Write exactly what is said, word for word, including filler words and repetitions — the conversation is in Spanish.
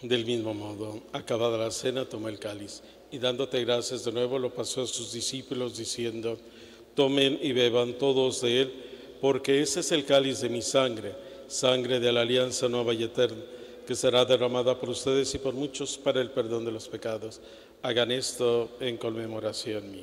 Del mismo modo, acabada la cena, tomó el cáliz y dándote gracias de nuevo lo pasó a sus discípulos diciendo: tomen y beban todos de él, porque ese es el cáliz de mi sangre, sangre de la alianza nueva y eterna, que será derramada por ustedes y por muchos para el perdón de los pecados. Hagan esto en conmemoración mía.